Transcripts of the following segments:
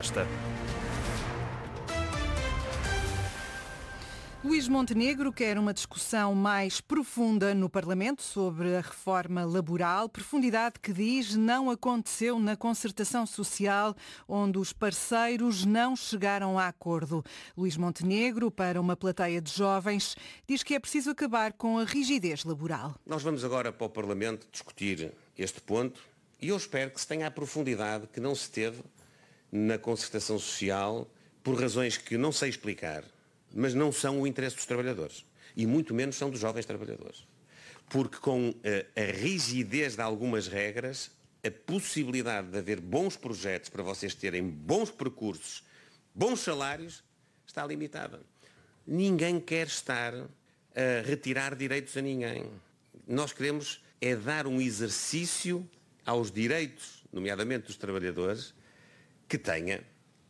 Sexta. Luís Montenegro quer uma discussão mais profunda no Parlamento sobre a reforma laboral, profundidade que diz não aconteceu na concertação social, onde os parceiros não chegaram a acordo. Luís Montenegro, para uma plateia de jovens, diz que é preciso acabar com a rigidez laboral. Nós vamos agora para o Parlamento discutir este ponto e eu espero que se tenha a profundidade que não se teve na concertação social por razões que não sei explicar, mas não são o interesse dos trabalhadores. E muito menos são dos jovens trabalhadores. Porque com a rigidez de algumas regras, a possibilidade de haver bons projetos para vocês terem bons percursos, bons salários, está limitada. Ninguém quer estar a retirar direitos a ninguém. Nós queremos é dar um exercício aos direitos, nomeadamente dos trabalhadores, que tenha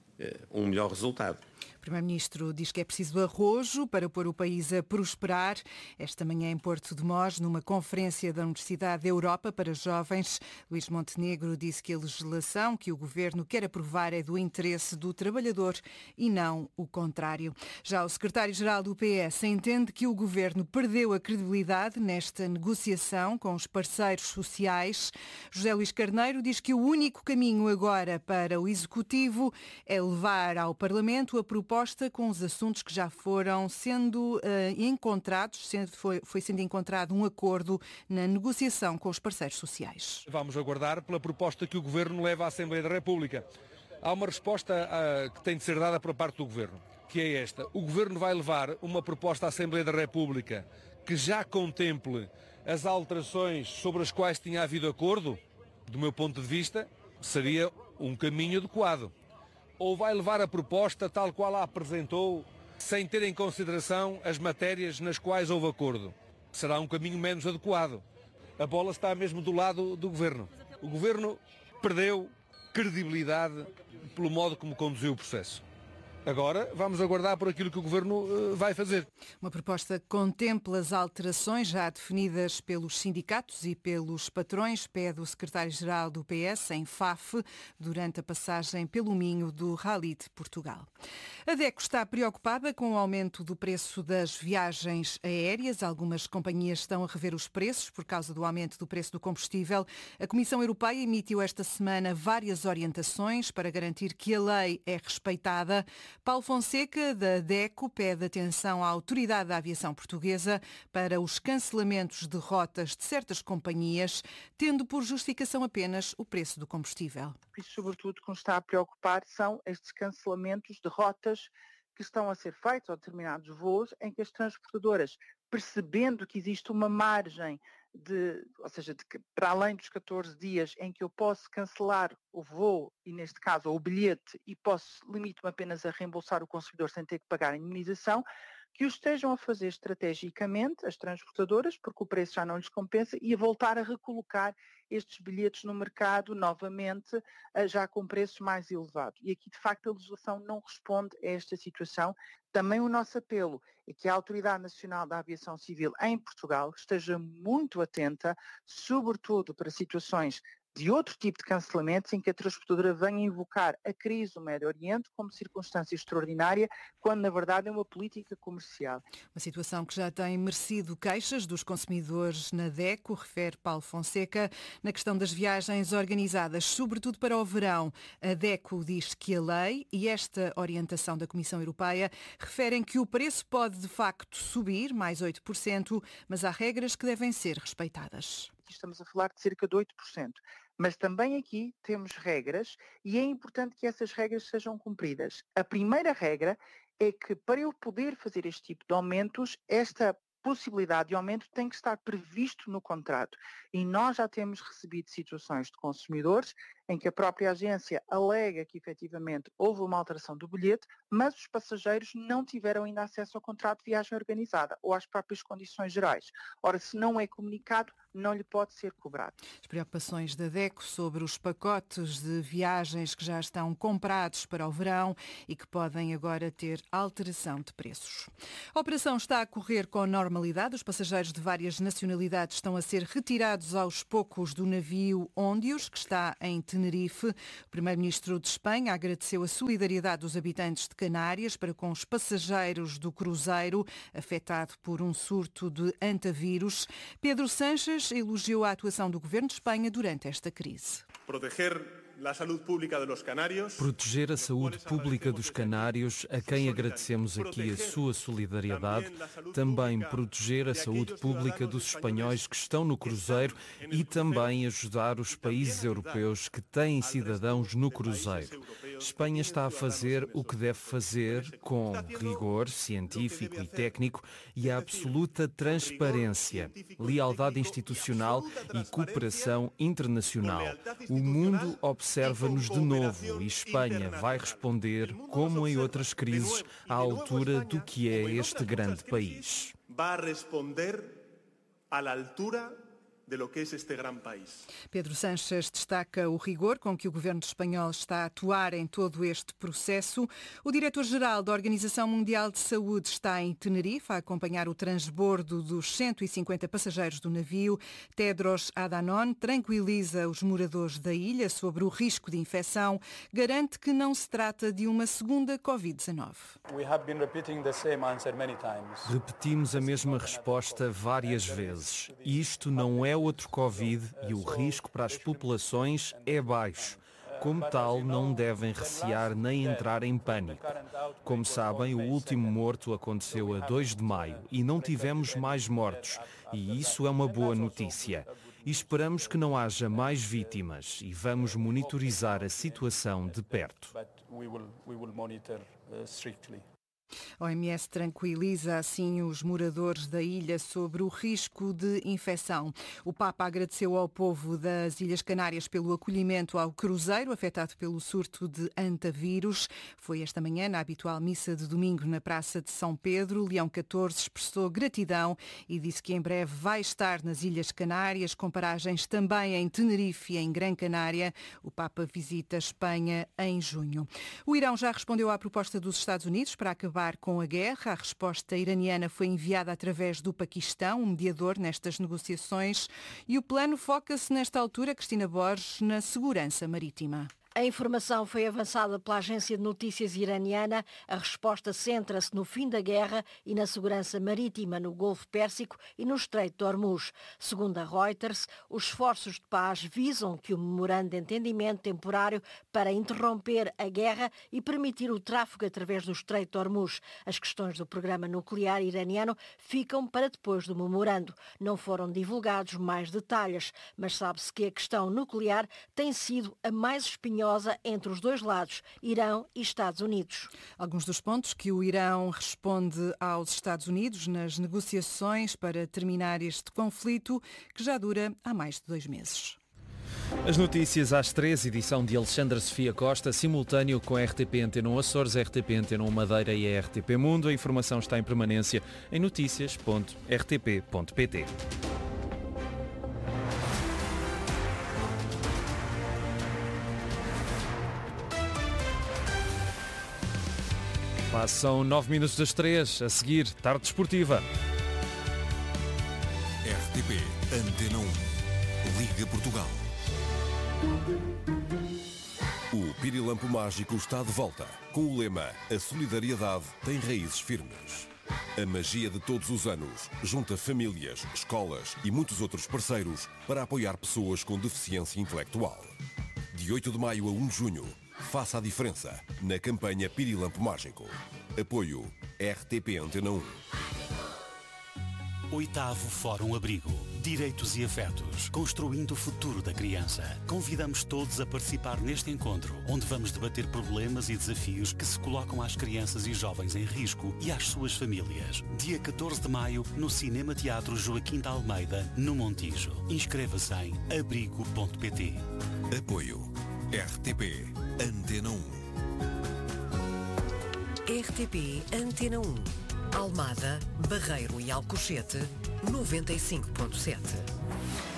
um melhor resultado. O Primeiro-Ministro diz que é preciso arrojo para pôr o país a prosperar. Esta manhã em Porto de Mós, numa conferência da Universidade da Europa para jovens, Luís Montenegro disse que a legislação que o Governo quer aprovar é do interesse do trabalhador e não o contrário. Já o Secretário-Geral do PS entende que o Governo perdeu a credibilidade nesta negociação com os parceiros sociais. José Luís Carneiro diz que o único caminho agora para o Executivo é levar ao Parlamento a proposta com os assuntos que já foram sendo encontrados, foi sendo encontrado um acordo na negociação com os parceiros sociais. Vamos aguardar pela proposta que o Governo leva à Assembleia da República. Há uma resposta que tem de ser dada por parte do Governo, que é esta. O Governo vai levar uma proposta à Assembleia da República que já contemple as alterações sobre as quais tinha havido acordo. Do meu ponto de vista, seria um caminho adequado. Ou vai levar a proposta tal qual a apresentou, sem ter em consideração as matérias nas quais houve acordo. Será um caminho menos adequado. A bola está mesmo do lado do Governo. O Governo perdeu credibilidade pelo modo como conduziu o processo. Agora vamos aguardar por aquilo que o Governo vai fazer. Uma proposta que contempla as alterações já definidas pelos sindicatos e pelos patrões, pede o secretário-geral do PS em FAF durante a passagem pelo Minho do Rally de Portugal. A DECO está preocupada com o aumento do preço das viagens aéreas. Algumas companhias estão a rever os preços por causa do aumento do preço do combustível. A Comissão Europeia emitiu esta semana várias orientações para garantir que a lei é respeitada. Paulo Fonseca, da DECO, pede atenção à Autoridade da Aviação Portuguesa para os cancelamentos de rotas de certas companhias, tendo por justificação apenas o preço do combustível. E, sobretudo, o que nos está a preocupar são estes cancelamentos de rotas que estão a ser feitos a determinados voos em que as transportadoras, percebendo que existe uma margem ou seja, de que para além dos 14 dias em que eu posso cancelar o voo e neste caso o bilhete e limito-me apenas a reembolsar o consumidor sem ter que pagar a indemnização, que o estejam a fazer estrategicamente as transportadoras, porque o preço já não lhes compensa, e a voltar a recolocar estes bilhetes no mercado novamente, já com preços mais elevados. E aqui, de facto, a legislação não responde a esta situação. Também o nosso apelo é que a Autoridade Nacional da Aviação Civil em Portugal esteja muito atenta, sobretudo para situações de outro tipo de cancelamentos em que a transportadora venha invocar a crise do Médio Oriente como circunstância extraordinária, quando na verdade é uma política comercial. Uma situação que já tem merecido queixas dos consumidores na DECO, refere Paulo Fonseca. Na questão das viagens organizadas, sobretudo para o verão, a DECO diz que a lei e esta orientação da Comissão Europeia referem que o preço pode de facto subir, mais 8%, mas há regras que devem ser respeitadas. Estamos a falar de cerca de 8%. Mas também aqui temos regras e é importante que essas regras sejam cumpridas. A primeira regra é que para eu poder fazer este tipo de aumentos, esta possibilidade de aumento tem que estar previsto no contrato. E nós já temos recebido situações de consumidores em que a própria agência alega que efetivamente houve uma alteração do bilhete, mas os passageiros não tiveram ainda acesso ao contrato de viagem organizada ou às próprias condições gerais. Ora, se não é comunicado, não lhe pode ser cobrado. As preocupações da DECO sobre os pacotes de viagens que já estão comprados para o verão e que podem agora ter alteração de preços. A operação está a correr com normalidade. Os passageiros de várias nacionalidades estão a ser retirados aos poucos do navio Óndios, que está em Tenerife. Tenerife. O primeiro-ministro de Espanha agradeceu a solidariedade dos habitantes de Canárias para com os passageiros do cruzeiro afetado por um surto de hantavírus. Pedro Sánchez elogiou a atuação do governo de Espanha durante esta crise. Proteger a saúde pública dos canários, a quem agradecemos aqui a sua solidariedade, também proteger a saúde pública dos espanhóis que estão no cruzeiro e também ajudar os países europeus que têm cidadãos no cruzeiro. Espanha está a fazer o que deve fazer com rigor científico e técnico e a absoluta transparência, lealdade institucional e cooperação internacional. O mundo observa-nos de novo e Espanha vai responder, como em outras crises, à altura do que é este grande país. Vai responder à altura de lo que es este gran país. Pedro Sánchez destaca o rigor com que o governo espanhol está a atuar em todo este processo. O diretor-geral da Organização Mundial de Saúde está em Tenerife a acompanhar o transbordo dos 150 passageiros do navio. Tedros Adhanom tranquiliza os moradores da ilha sobre o risco de infecção, garante que não se trata de uma segunda Covid-19. Repetimos a mesma resposta várias vezes. Isto não é outro Covid e o risco para as populações é baixo. Como tal, não devem recear nem entrar em pânico. Como sabem, o último morto aconteceu a 2 de maio e não tivemos mais mortos. E isso é uma boa notícia. E esperamos que não haja mais vítimas e vamos monitorizar a situação de perto. A OMS tranquiliza assim os moradores da ilha sobre o risco de infecção. O Papa agradeceu ao povo das Ilhas Canárias pelo acolhimento ao cruzeiro afetado pelo surto de hantavírus. Foi esta manhã na habitual missa de domingo na Praça de São Pedro. Leão XIV expressou gratidão e disse que em breve vai estar nas Ilhas Canárias, com paragens também em Tenerife e em Gran Canária. O Papa visita Espanha em junho. O Irão já respondeu à proposta dos Estados Unidos para acabar com a guerra. A resposta iraniana foi enviada através do Paquistão, um mediador nestas negociações, e o plano foca-se nesta altura, Cristina Borges, na segurança marítima. A informação foi avançada pela agência de notícias iraniana. A resposta centra-se no fim da guerra e na segurança marítima no Golfo Pérsico e no Estreito de Hormuz. Segundo a Reuters, os esforços de paz visam que o memorando de entendimento temporário para interromper a guerra e permitir o tráfego através do Estreito de Hormuz. As questões do programa nuclear iraniano ficam para depois do memorando. Não foram divulgados mais detalhes, mas sabe-se que a questão nuclear tem sido a mais espinhosa entre os dois lados, Irão e Estados Unidos. Alguns dos pontos que o Irão responde aos Estados Unidos nas negociações para terminar este conflito, que já dura há mais de 2 meses. As notícias às 3, edição de Alexandra Sofia Costa, simultâneo com a RTP Antena 1 Açores, RTP Antena 1 Madeira e a RTP Mundo. A informação está em permanência em noticias.rtp.pt. Passam 9 minutos das 3, a seguir, Tarde Desportiva. RTP Antena 1, Liga Portugal. O Pirilampo Mágico está de volta, com o lema A solidariedade tem raízes firmes. A magia de todos os anos junta famílias, escolas e muitos outros parceiros para apoiar pessoas com deficiência intelectual. De 8 de maio a 1 de junho, faça a diferença na campanha Pirilampo Mágico. Apoio RTP Antena 1. 8º Fórum Abrigo. Direitos e afetos. Construindo o futuro da criança. Convidamos todos a participar neste encontro, onde vamos debater problemas e desafios que se colocam às crianças e jovens em risco e às suas famílias. Dia 14 de maio, no Cinema Teatro Joaquim de Almeida, no Montijo. Inscreva-se em abrigo.pt. Apoio RTP Antena 1. RTP Antena 1. Almada, Barreiro e Alcochete, 95.7.